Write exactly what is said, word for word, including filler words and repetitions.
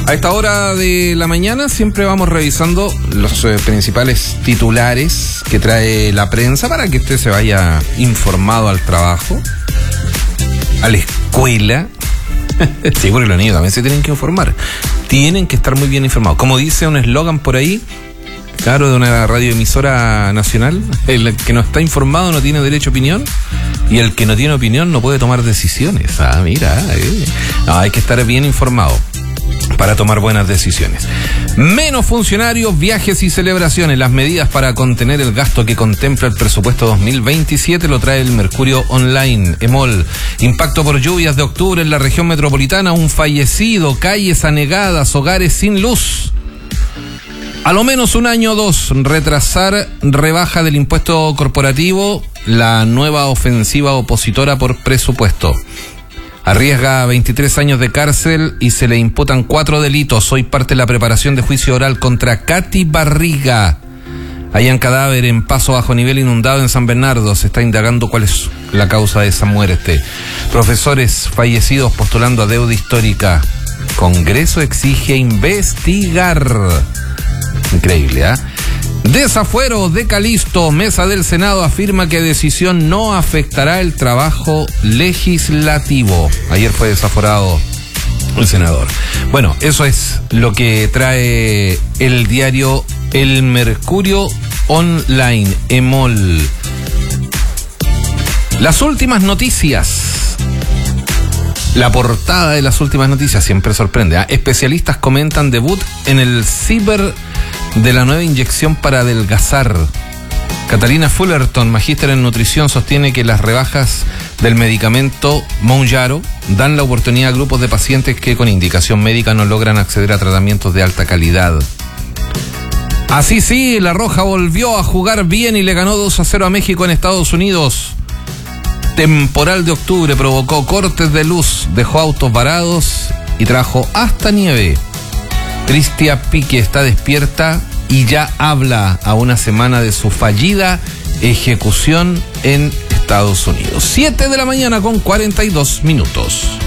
A esta hora de la mañana siempre vamos revisando los eh, principales titulares que trae la prensa para que usted se vaya informado al trabajo, a la escuela. Sí, porque los niños también se tienen que informar. Tienen que estar muy bien informados. Como dice un eslogan por ahí, claro, de una radioemisora nacional, el que no está informado no tiene derecho a opinión y el que no tiene opinión no puede tomar decisiones. Ah, mira, eh. No, hay que estar bien informado para tomar buenas decisiones. Menos funcionarios, viajes y celebraciones. Las medidas para contener el gasto que contempla el presupuesto dos mil veintisiete lo trae el Mercurio Online. EMOL. Impacto por lluvias de octubre en la región metropolitana. Un fallecido, calles anegadas, hogares sin luz. A lo menos un año o dos. Retrasar rebaja del impuesto corporativo. La nueva ofensiva opositora por presupuesto. Arriesga veintitrés años de cárcel y se le imputan cuatro delitos. Hoy parte la preparación de juicio oral contra Katy Barriga. Hallan cadáver en paso bajo nivel inundado en San Bernardo. Se está indagando cuál es la causa de esa muerte. Profesores fallecidos postulando a deuda histórica. Congreso exige investigar. Increíble, ¿ah? ¿eh? Desafuero de Calisto. Mesa del Senado afirma que decisión no afectará el trabajo legislativo. Ayer fue desaforado el senador. Bueno, eso es lo que trae el diario El Mercurio Online, EMOL. Las últimas noticias. La portada de las últimas noticias siempre sorprende, ¿eh? Especialistas comentan debut en el ciber de la nueva inyección para adelgazar. Catalina Fullerton, magíster en nutrición, sostiene que las rebajas del medicamento Mounjaro dan la oportunidad a grupos de pacientes que con indicación médica no logran acceder a tratamientos de alta calidad. Así sí, La Roja volvió a jugar bien y le ganó dos a cero a México en Estados Unidos. Temporal de octubre provocó cortes de luz, dejó autos varados y trajo hasta nieve. Cristian Pique está despierta y ya habla a una semana de su fallida ejecución en Estados Unidos. siete de la mañana con cuarenta y dos minutos.